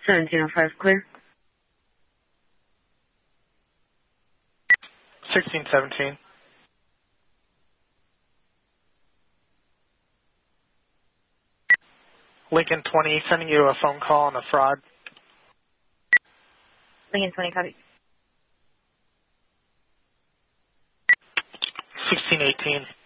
1705 clear. 1617. Lincoln 20, sending you a phone call on a fraud. Lincoln 20, copy. 1618.